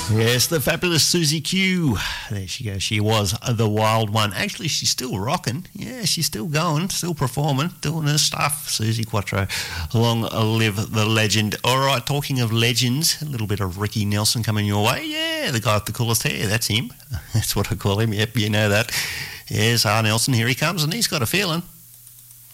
Yes, the fabulous Susie Q. There she goes. She was the wild one. Actually, she's still rocking. Yeah, she's still going, still performing, doing her stuff. Susie Quattro. Long live the legend. All right, talking of legends, a little bit of Ricky Nelson coming your way. Yeah, the guy with the coolest hair. That's him. That's what I call him. Yep, you know that. Yes, R. Nelson, here he comes, and he's got a feeling